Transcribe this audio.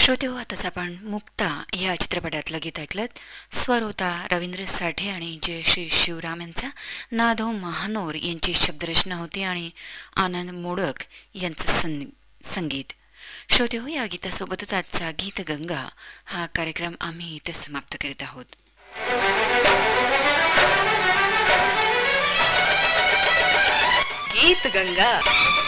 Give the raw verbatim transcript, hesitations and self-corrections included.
श्रोते हो, आताच आपण मुक्ता या चित्रपटातलं गीत ऐकलं. स्वर होता रवींद्र साठे आणि जयश्री शिवराम यांचा. नादो महानोर यांची शब्दरचना होती आणि आनंद मोडक यांचं सं संगीत. श्रोते हो, या गीतासोबतच आजचा गीत गंगा हा कार्यक्रम आम्ही इथे समाप्त करीत आहोत. गीत गंगा.